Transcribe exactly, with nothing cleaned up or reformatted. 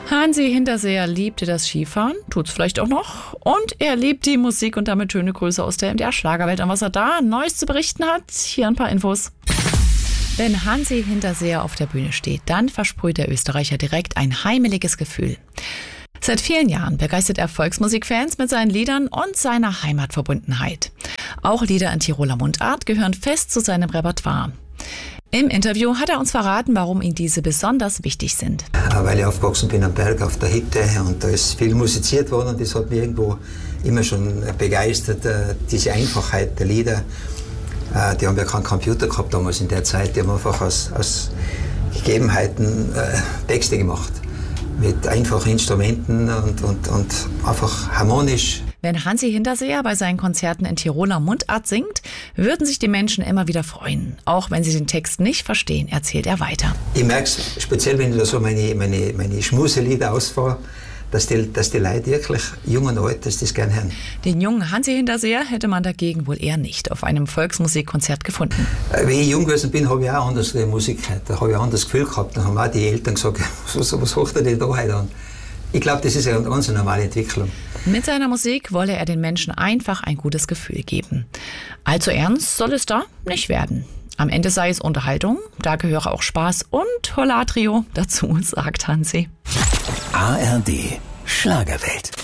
Hansi Hinterseher liebte das Skifahren, tut's vielleicht auch noch. Und er liebt die Musik und damit schöne Grüße aus der M D R-Schlagerwelt. Und was er da Neues zu berichten hat, hier ein paar Infos. Wenn Hansi Hinterseher auf der Bühne steht, dann versprüht der Österreicher direkt ein heimeliges Gefühl. Seit vielen Jahren begeistert er Volksmusikfans mit seinen Liedern und seiner Heimatverbundenheit. Auch Lieder in Tiroler Mundart gehören fest zu seinem Repertoire. Im Interview hat er uns verraten, warum ihm diese besonders wichtig sind. Weil ich aufgewachsen bin am Berg auf der Hütte und da ist viel musiziert worden und das hat mich irgendwo immer schon begeistert, diese Einfachheit der Lieder. Die haben ja keinen Computer gehabt damals in der Zeit, die haben einfach aus, aus Gegebenheiten äh, Texte gemacht. Mit einfachen Instrumenten und, und, und einfach harmonisch. Wenn Hansi Hinterseher bei seinen Konzerten in Tiroler Mundart singt, würden sich die Menschen immer wieder freuen. Auch wenn sie den Text nicht verstehen, erzählt er weiter. Ich merke es, speziell wenn ich da so meine, meine, meine Schmuselieder ausfahre, dass die, dass die Leute wirklich, jung und alt, dass das gerne hören. Den jungen Hansi Hinterseher hätte man dagegen wohl eher nicht auf einem Volksmusikkonzert gefunden. Wie ich jung gewesen bin, habe ich auch anders die Musik gehört. Da habe ich ein anderes Gefühl gehabt. Da haben auch die Eltern gesagt, was, was macht er denn da heute an? Ich glaube, das ist eine ganz normale Entwicklung. Mit seiner Musik wolle er den Menschen einfach ein gutes Gefühl geben. Allzu ernst soll es da nicht werden. Am Ende sei es Unterhaltung, da gehöre auch Spaß und Hollatrio dazu, sagt Hansi. A R D Schlagerwelt.